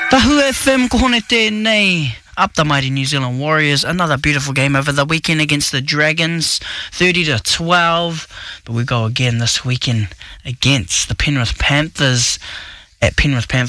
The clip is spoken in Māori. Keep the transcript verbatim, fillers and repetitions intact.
Tahu F M kohone tēnei. Up the mighty New Zealand Warriors. Another beautiful game over the weekend against the Dragons, thirty to twelve. But we go again this weekend against the Penrith Panthers at Penrith Panthers.